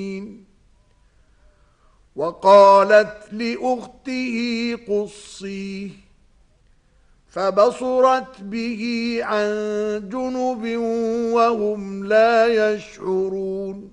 وقالت لأخته قصيه فبصرت به عن جنب وهم لا يشعرون